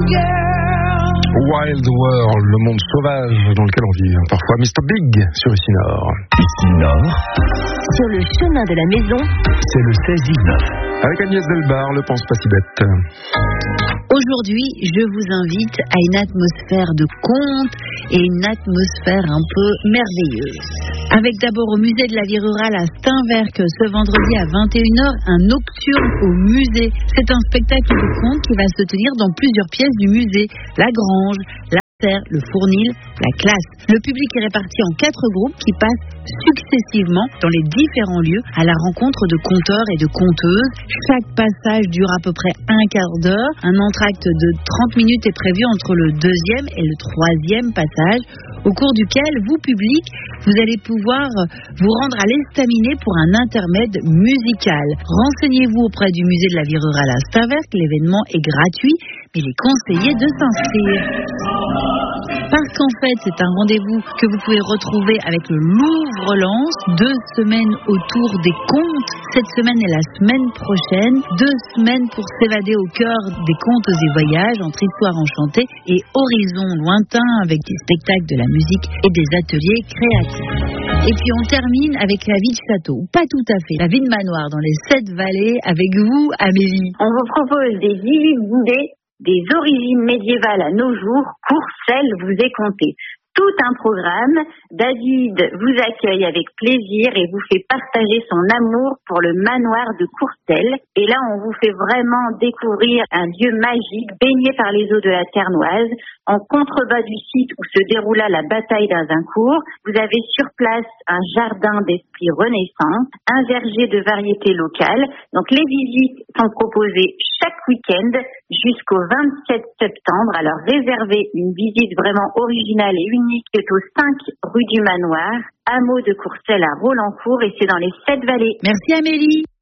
Wild World, le monde sauvage dans lequel on vit parfois. Mr. Big sur ici Nord. Ici Nord. Sur le chemin de la maison. C'est le 16-19. Avec Agnès Delbar, le pense pas si bête. Aujourd'hui, je vous invite à une atmosphère de conte et une atmosphère un peu merveilleuse. Avec d'abord au musée de la vie rurale à Steinwerk ce vendredi à 21h, un nocturne au musée. C'est un spectacle de conte qui va se tenir dans plusieurs pièces du musée. La grange, la serre, le fournil, la classe. Le public est réparti en 4 groupes qui passent successivement dans les différents lieux à la rencontre de conteurs et de conteuses. Chaque passage dure à peu près un quart d'heure. Un entracte de 30 minutes est prévu entre le deuxième et le troisième passage, au cours duquel, vous, public, vous allez pouvoir vous rendre à l'estaminet pour un intermède musical. Renseignez-vous auprès du musée de la vie rurale à Steinwerk. L'événement est gratuit, mais il est conseillé de s'inscrire. Parce qu'en fait, c'est un rendez-vous que vous pouvez retrouver avec le Louvre-Lens. 2 semaines autour des contes. Cette semaine et la semaine prochaine. 2 semaines pour s'évader au cœur des contes et voyages entre histoires enchantées et horizons lointains avec des spectacles, de la musique et des ateliers créatifs. Et puis on termine avec la vie de château. Pas tout à fait. La vie de manoir dans les 7 vallées avec vous, Amélie. On vous propose des 18 boudées, des origines médiévales à nos jours. Courcelles vous est compté. Tout un programme. David vous accueille avec plaisir et vous fait partager son amour pour le manoir de Courcelles. Et là, on vous fait vraiment découvrir un lieu magique baigné par les eaux de la Ternoise, en contrebas du site où se déroula la bataille d'Azincourt. Vous avez sur place un jardin d'esprit renaissance, un verger de variétés locales. Donc les visites sont proposées chaque week-end jusqu'au 27 septembre. Alors réservez une visite vraiment originale et unique qui est au 5 rue du Manoir, hameau de Courcelles à Rolancourt, et c'est dans les 7 vallées. Merci Amélie.